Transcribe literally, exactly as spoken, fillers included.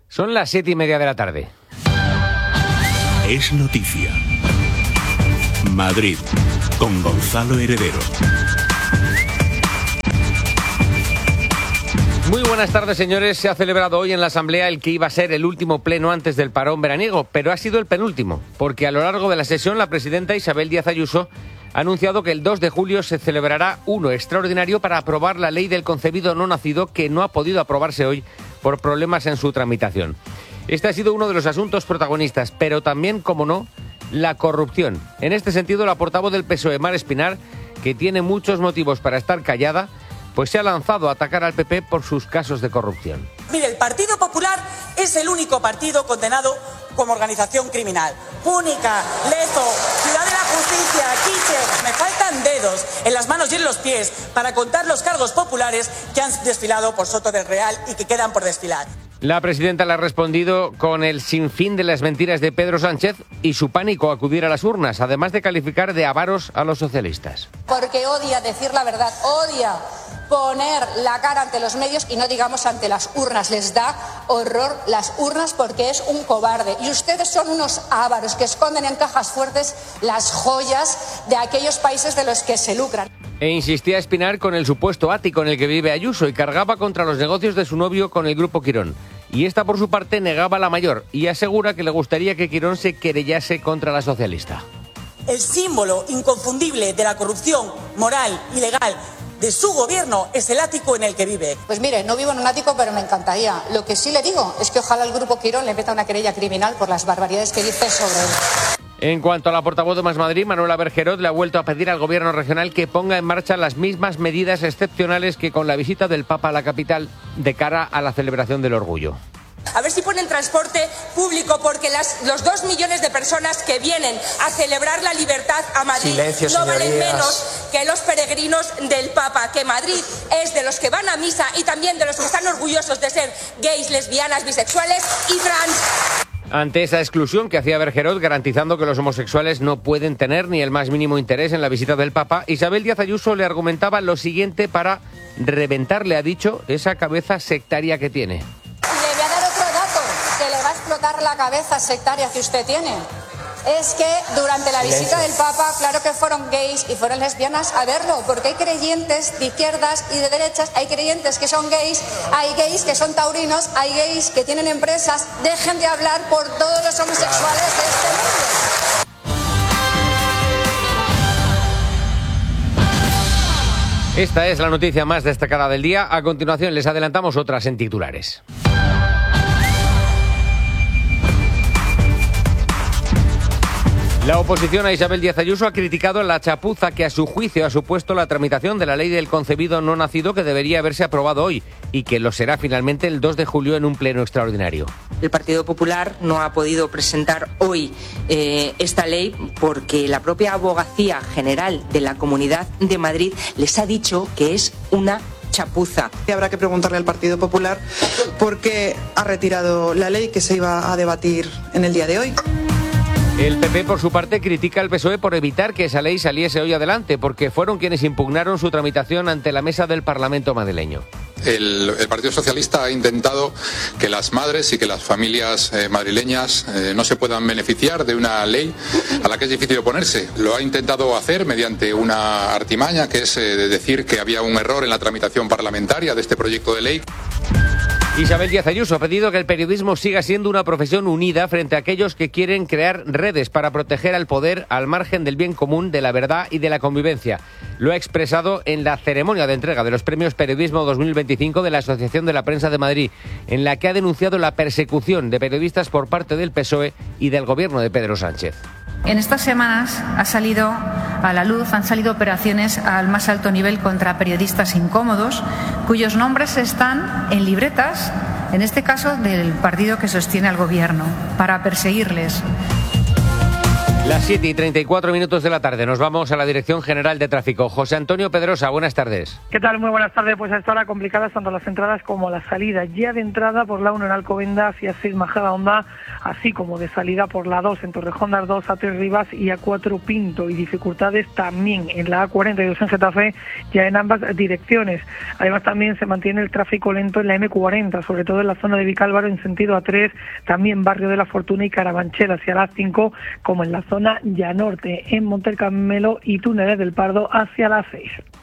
Son las siete y media de la tarde. Es noticia. Madrid, con Gonzalo Heredero. Muy buenas tardes, señores. Se ha celebrado hoy en la Asamblea el que iba a ser el último pleno antes del parón veraniego, pero ha sido el penúltimo, porque a lo largo de la sesión la presidenta Isabel Díaz Ayuso ha anunciado que el dos de julio se celebrará uno extraordinario para aprobar la ley del concebido no nacido, que no ha podido aprobarse hoy por problemas en su tramitación. Este ha sido uno de los asuntos protagonistas, pero también, como no, la corrupción. En este sentido, la portavoz del P S O E, Mar Espinar, que tiene muchos motivos para estar callada, pues se ha lanzado a atacar al P P por sus casos de corrupción. Mire, el Partido Popular es el único partido condenado como organización criminal. Púnica, Lezo, Ciudad de la Justicia, Quiche. Me faltan dedos en las manos y en los pies para contar los cargos populares que han desfilado por Soto del Real y que quedan por desfilar. La presidenta le ha respondido con el sinfín de las mentiras de Pedro Sánchez y su pánico a acudir a las urnas, además de calificar de avaros a los socialistas. Porque odia decir la verdad, odia poner la cara ante los medios y no digamos ante las urnas. Les da horror las urnas porque es un cobarde. Y ustedes son unos ávaros que esconden en cajas fuertes las joyas de aquellos países de los que se lucran. E insistía Espinar con el supuesto ático en el que vive Ayuso y cargaba contra los negocios de su novio con el Grupo Quirón. Y esta, por su parte, negaba la mayor y asegura que le gustaría que Quirón se querellase contra la socialista. El símbolo inconfundible de la corrupción moral y legal de su gobierno es el ático en el que vive. Pues mire, no vivo en un ático, pero me encantaría. Lo que sí le digo es que ojalá el Grupo Quirón le meta una querella criminal por las barbaridades que dice sobre él. En cuanto a la portavoz de Más Madrid, Manuela Bergerot, le ha vuelto a pedir al gobierno regional que ponga en marcha las mismas medidas excepcionales que con la visita del Papa a la capital de cara a la celebración del Orgullo. A ver si ponen transporte público, porque las, los dos millones de personas que vienen a celebrar la libertad a Madrid Silencio, no señorías. Valen menos que los peregrinos del Papa, que Madrid es de los que van a misa y también de los que están orgullosos de ser gays, lesbianas, bisexuales y trans. Ante esa exclusión que hacía Bergerot, garantizando que los homosexuales no pueden tener ni el más mínimo interés en la visita del Papa, Isabel Díaz Ayuso le argumentaba lo siguiente para reventarle, ha dicho, esa cabeza sectaria que tiene. Le voy a dar otro dato que le va a explotar la cabeza sectaria que usted tiene. Es que durante la visita del Papa, claro que fueron gays y fueron lesbianas a verlo, porque hay creyentes de izquierdas y de derechas, hay creyentes que son gays, hay gays que son taurinos, hay gays que tienen empresas. Dejen de hablar por todos los homosexuales de este mundo. Esta es la noticia más destacada del día. A continuación les adelantamos otras en titulares. La oposición a Isabel Díaz Ayuso ha criticado la chapuza que a su juicio ha supuesto la tramitación de la ley del concebido no nacido, que debería haberse aprobado hoy y que lo será finalmente el dos de julio en un pleno extraordinario. El Partido Popular no ha podido presentar hoy eh, esta ley porque la propia Abogacía General de la Comunidad de Madrid les ha dicho que es una chapuza. Y habrá que preguntarle al Partido Popular por qué ha retirado la ley que se iba a debatir en el día de hoy. El P P, por su parte, critica al P S O E por evitar que esa ley saliese hoy adelante, porque fueron quienes impugnaron su tramitación ante la mesa del Parlamento madrileño. El, el Partido Socialista ha intentado que las madres y que las familias eh, madrileñas eh, no se puedan beneficiar de una ley a la que es difícil oponerse. Lo ha intentado hacer mediante una artimaña, que es eh, de decir que había un error en la tramitación parlamentaria de este proyecto de ley. Isabel Díaz Ayuso ha pedido que el periodismo siga siendo una profesión unida frente a aquellos que quieren crear redes para proteger al poder al margen del bien común, de la verdad y de la convivencia. Lo ha expresado en la ceremonia de entrega de los premios Periodismo dos mil veinticinco de la Asociación de la Prensa de Madrid, en la que ha denunciado la persecución de periodistas por parte del P S O E y del gobierno de Pedro Sánchez. En estas semanas ha salido a la luz, han salido operaciones al más alto nivel contra periodistas incómodos, cuyos nombres están en libretas, en este caso del partido que sostiene al gobierno, para perseguirles. Las siete y treinta y cuatro minutos de la tarde. Nos vamos a la Dirección General de Tráfico. José Antonio Pedrosa, buenas tardes. ¿Qué tal? Muy buenas tardes. Pues a esta hora complicadas tanto las entradas como las salidas. Ya de entrada por la uno en Alcobendas hacia seis Majadahonda, así como de salida por la dos en Torrejón de Ardoz, A tres Rivas y A cuatro Pinto. Y dificultades también en la A cuarenta y dos en Getafe, ya en ambas direcciones. Además también se mantiene el tráfico lento en la eme cuarenta, sobre todo en la zona de Vicálvaro en sentido A tres, también Barrio de la Fortuna y Carabanchel hacia la A cinco, como en la zona ya norte, en Montecarmelo y Túneles del Pardo hacia la A seis.